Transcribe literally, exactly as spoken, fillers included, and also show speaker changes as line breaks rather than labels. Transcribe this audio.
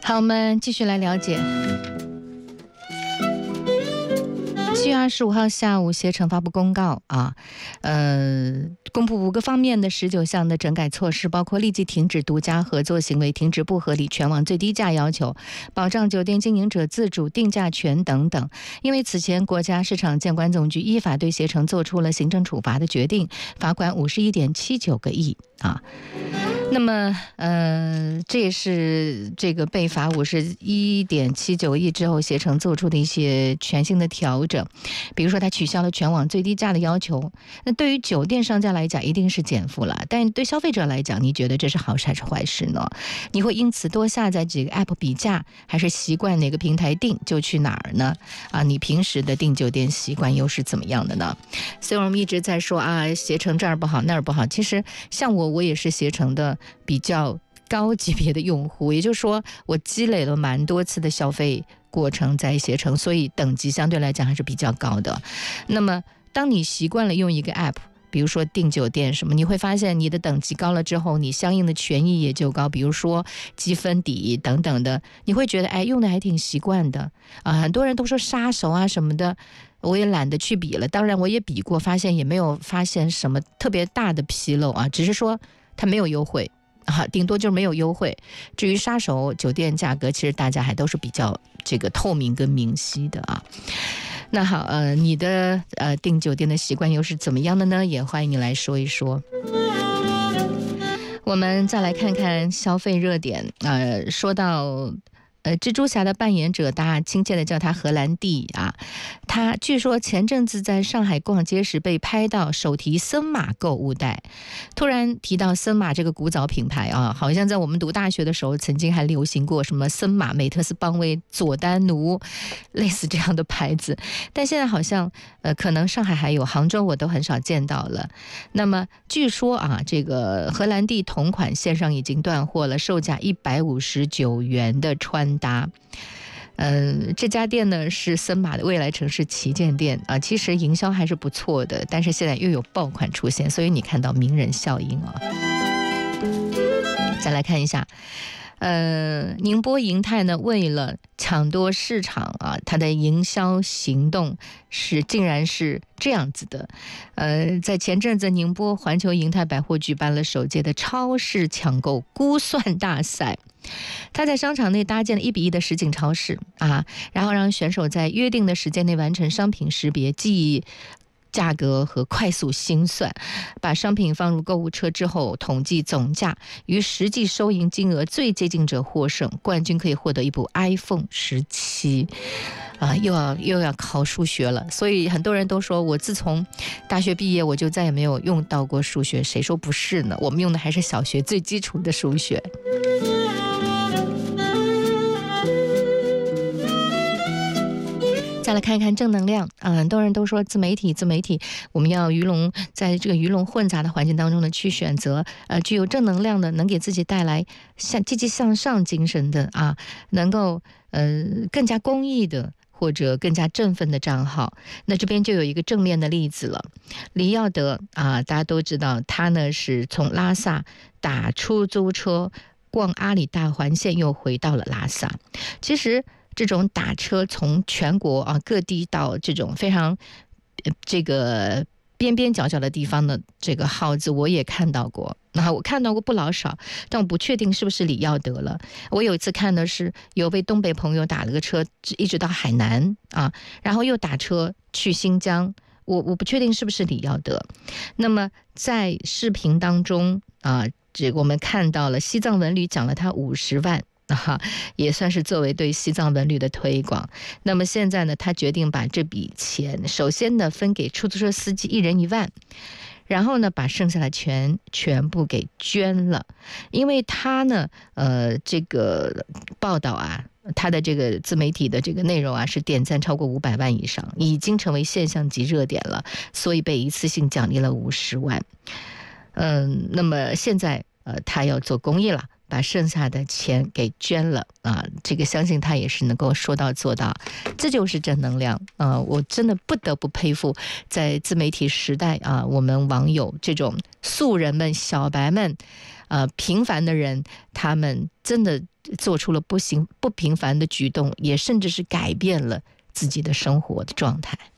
好，我们继续来了解。七月二十五号下午，携程发布公告啊，呃，公布五个方面的十九项的整改措施，包括立即停止独家合作行为，停止不合理全网最低价要求，保障酒店经营者自主定价权等等。因为此前国家市场监管总局依法对携程做出了行政处罚的决定，罚款五十一点七九个亿啊。那么，呃，这也是这个被罚五十一点七九亿之后，携程做出的一些全新的调整。比如说，它取消了全网最低价的要求。那对于酒店商家来讲，一定是减负了。但对消费者来讲，你觉得这是好事还是坏事呢？你会因此多下载几个 app 比价，还是习惯哪个平台订就去哪儿呢？啊，你平时的订酒店习惯又是怎么样的呢？所以我们一直在说啊，携程这儿不好那儿不好。其实像我，我也是携程的比较高级别的用户，也就是说我积累了蛮多次的消费过程在携程，所以等级相对来讲还是比较高的。那么当你习惯了用一个 app， 比如说订酒店什么，你会发现你的等级高了之后，你相应的权益也就高，比如说积分抵等等的，你会觉得哎用的还挺习惯的啊。很多人都说杀手啊什么的，我也懒得去比了，当然我也比过，发现也没有发现什么特别大的纰漏啊，只是说它没有优惠啊，顶多就是没有优惠。至于杀手酒店价格，其实大家还都是比较这个透明跟明晰的啊。那好，呃，你的呃订酒店的习惯又是怎么样的呢？也欢迎你来说一说。我们再来看看消费热点，呃，说到。呃，蜘蛛侠的扮演者，大家亲切的叫他荷兰弟啊。他据说前阵子在上海逛街时被拍到手提森马购物袋，突然提到森马这个古早品牌啊，好像在我们读大学的时候曾经还流行过什么森马、美特斯邦威、佐丹奴，类似这样的牌子。但现在好像呃，可能上海还有，杭州我都很少见到了。那么据说啊，这个荷兰弟同款线上已经断货了，售价一百五十九元的穿搭。嗯，这家店呢是森马的未来城市旗舰店啊，其实营销还是不错的，但是现在又有爆款出现，所以你看到名人效应啊。再来看一下。呃，宁波银泰呢，为了抢夺市场啊，它的营销行动是竟然是这样子的。呃，在前阵子，宁波环球银泰百货举办了首届的超市抢购估算大赛。他在商场内搭建了一比一的实景超市啊，然后让选手在约定的时间内完成商品识别、记忆价格和快速心算，把商品放入购物车之后统计总价，与实际收银金额最接近者获胜，冠军可以获得一部 iPhone 十七。啊，又要又要考数学了，所以很多人都说我自从大学毕业我就再也没有用到过数学，谁说不是呢？我们用的还是小学最基础的数学。再来看一看正能量啊，很多人都说自媒体自媒体我们要鱼龙在这个鱼龙混杂的环境当中呢，去选择呃具有正能量的，能给自己带来向积极向上精神的啊，能够呃更加公益的或者更加振奋的账号。那这边就有一个正面的例子了，李耀德啊，大家都知道他呢是从拉萨打出租车逛阿里大环线，又回到了拉萨。其实这种打车从全国啊各地到这种非常、呃、这个边边角角的地方的这个号子我也看到过，那我看到过不老少，但我不确定是不是李耀德了。我有一次看的是有位东北朋友打了个车一直到海南啊，然后又打车去新疆，我我不确定是不是李耀德。那么在视频当中啊，这个我们看到了西藏文旅奖了他五十万。啊，也算是作为对西藏文旅的推广。那么现在呢，他决定把这笔钱首先呢分给出租车司机一人一万，然后呢把剩下的钱全部给捐了。因为他呢呃这个报道啊，他的这个自媒体的这个内容啊是点赞超过五百万以上，已经成为现象级热点了，所以被一次性奖励了五十万。嗯，那么现在呃他要做公益了， 把剩下的钱给捐了啊，这个相信他也是能够说到做到，这就是正能量啊！我真的不得不佩服在自媒体时代啊，我们网友这种素人们、小白们，呃，平凡的人，他们真的做出了不行不平凡的举动，也甚至是改变了自己的生活的状态。